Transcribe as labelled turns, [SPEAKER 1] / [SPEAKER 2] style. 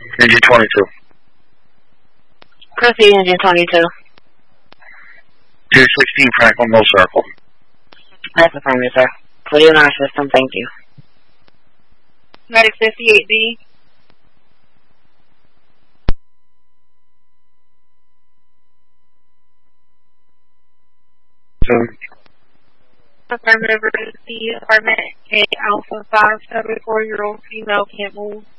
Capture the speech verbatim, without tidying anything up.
[SPEAKER 1] Engine twenty-two.
[SPEAKER 2] Proceed, engine twenty-two.
[SPEAKER 1] two sixteen Franklin Mill Circle.
[SPEAKER 2] That's affirmative, sir. Put it in our system, thank you.
[SPEAKER 3] Medic fifty-eight B. Affirmative, emergency department, a Alpha five seven four year old female can't move.